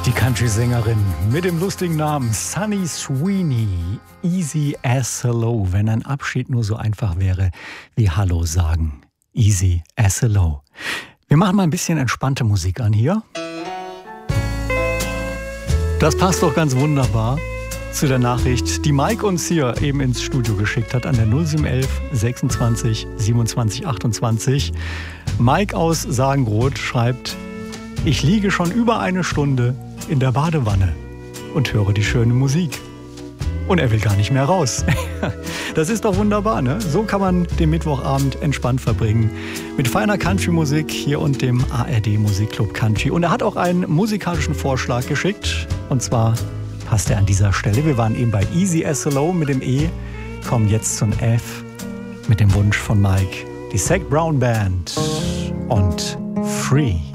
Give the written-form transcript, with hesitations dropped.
Die Country-Sängerin mit dem lustigen Namen Sunny Sweeney. Easy as hello. Wenn ein Abschied nur so einfach wäre wie Hallo sagen. Easy as hello. Wir machen mal ein bisschen entspannte Musik an hier. Das passt doch ganz wunderbar zu der Nachricht, die Mike uns hier eben ins Studio geschickt hat an der 0711 26 27 28. Mike aus Sagenroth schreibt: Ich liege schon über eine Stunde in der Badewanne und höre die schöne Musik. Und er will gar nicht mehr raus. Das ist doch wunderbar, ne? So kann man den Mittwochabend entspannt verbringen. Mit feiner Country-Musik hier und dem ARD Musikclub Country. Und er hat auch einen musikalischen Vorschlag geschickt. Und zwar passt er an dieser Stelle. Wir waren eben bei Easy as hello mit dem E. Kommen jetzt zum F mit dem Wunsch von Mike. Die Zac Brown Band und Free.